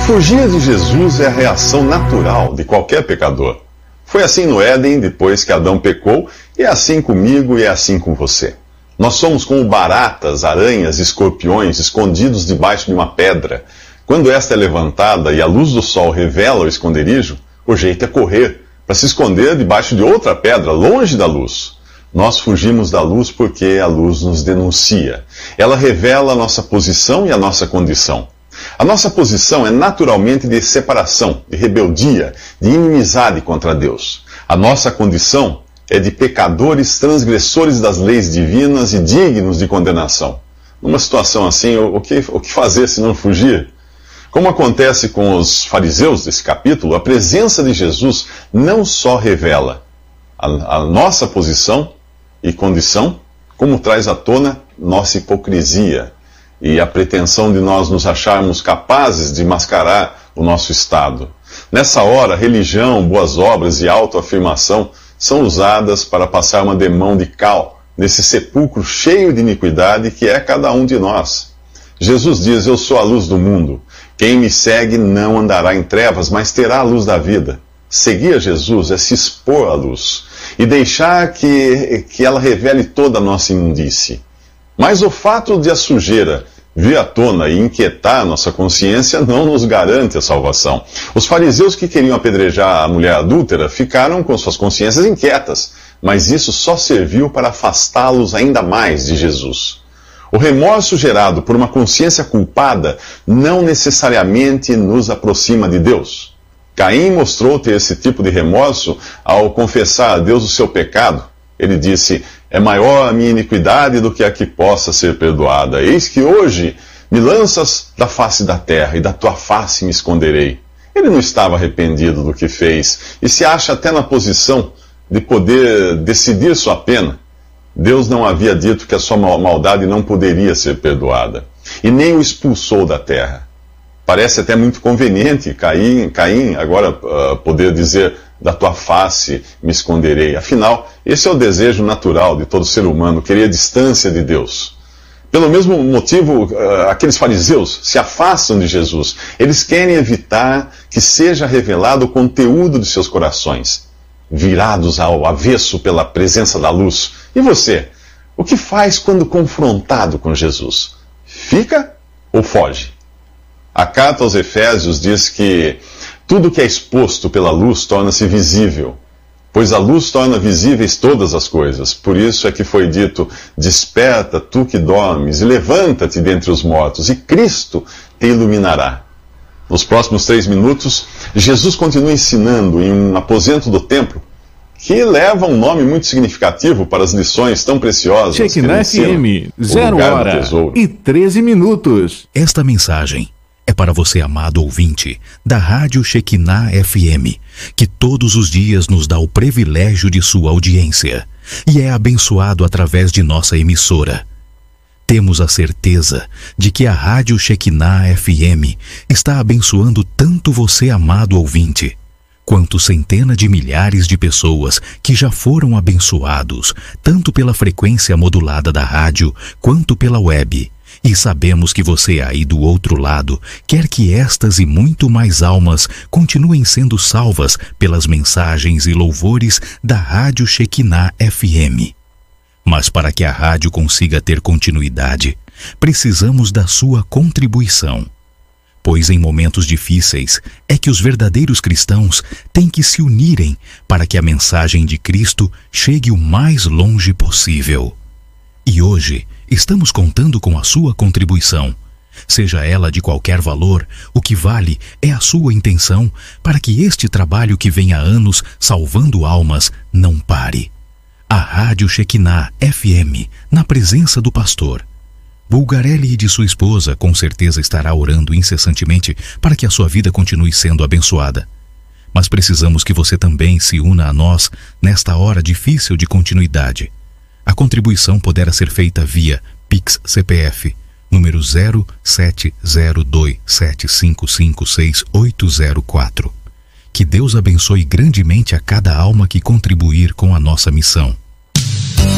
Fugir de Jesus é a reação natural de qualquer pecador. Foi assim no Éden, depois que Adão pecou, e é assim comigo e é assim com você. Nós somos como baratas, aranhas e escorpiões escondidos debaixo de uma pedra. Quando esta é levantada e a luz do sol revela o esconderijo, o jeito é correr, para se esconder debaixo de outra pedra, longe da luz. Nós fugimos da luz porque a luz nos denuncia. Ela revela a nossa posição e a nossa condição. A nossa posição é naturalmente de separação, de rebeldia, de inimizade contra Deus. A nossa condição é de pecadores transgressores das leis divinas e dignos de condenação. Numa situação assim, o que fazer se não fugir? Como acontece com os fariseus desse capítulo, a presença de Jesus não só revela a nossa posição e condição, como traz à tona nossa hipocrisia e a pretensão de nós nos acharmos capazes de mascarar o nosso estado. Nessa hora, religião, boas obras e autoafirmação são usadas para passar uma demão de cal nesse sepulcro cheio de iniquidade que é cada um de nós. Jesus diz: eu sou a luz do mundo. Quem me segue não andará em trevas, mas terá a luz da vida. Seguir a Jesus é se expor à luz e deixar que ela revele toda a nossa imundície. Mas o fato de a sujeira vir à tona e inquietar a nossa consciência não nos garante a salvação. Os fariseus que queriam apedrejar a mulher adúltera ficaram com suas consciências inquietas, mas isso só serviu para afastá-los ainda mais de Jesus. O remorso gerado por uma consciência culpada não necessariamente nos aproxima de Deus. Caim mostrou ter esse tipo de remorso ao confessar a Deus o seu pecado. Ele disse: é maior a minha iniquidade do que a que possa ser perdoada. Eis que hoje me lanças da face da terra, e da tua face me esconderei. Ele não estava arrependido do que fez, e se acha até na posição de poder decidir sua pena. Deus não havia dito que a sua maldade não poderia ser perdoada, e nem o expulsou da terra. Parece até muito conveniente Caim agora poder dizer: da tua face me esconderei. Afinal, esse é o desejo natural de todo ser humano, querer distância de Deus. Pelo mesmo motivo, aqueles fariseus se afastam de Jesus. Eles querem evitar que seja revelado o conteúdo de seus corações, virados ao avesso pela presença da luz. E você? O que faz quando confrontado com Jesus? Fica ou foge? A carta aos Efésios diz que tudo que é exposto pela luz torna-se visível, pois a luz torna visíveis todas as coisas. Por isso é que foi dito: desperta, tu que dormes, e levanta-te dentre os mortos, e Cristo te iluminará. Nos próximos 3 minutos, Jesus continua ensinando em um aposento do templo, que leva um nome muito significativo para as lições tão preciosas que ele ensina. FM, 0h13. Esta mensagem é para você, amado ouvinte da Rádio Shekinah FM, que todos os dias nos dá o privilégio de sua audiência e é abençoado através de nossa emissora. Temos a certeza de que a Rádio Shekinah FM está abençoando tanto você, amado ouvinte, quanto centenas de milhares de pessoas que já foram abençoados, tanto pela frequência modulada da rádio, quanto pela web. E sabemos que você aí do outro lado quer que estas e muito mais almas continuem sendo salvas pelas mensagens e louvores da Rádio Shekinah FM. Mas para que a rádio consiga ter continuidade, precisamos da sua contribuição. Pois em momentos difíceis é que os verdadeiros cristãos têm que se unirem para que a mensagem de Cristo chegue o mais longe possível. E hoje estamos contando com a sua contribuição. Seja ela de qualquer valor, o que vale é a sua intenção para que este trabalho que vem há anos salvando almas não pare. A Rádio Shekinah FM, na presença do pastor Bulgarelli e de sua esposa, com certeza estará orando incessantemente para que a sua vida continue sendo abençoada. Mas precisamos que você também se una a nós nesta hora difícil de continuidade. A contribuição poderá ser feita via Pix CPF, número 0702755684. Que Deus abençoe grandemente a cada alma que contribuir com a nossa missão.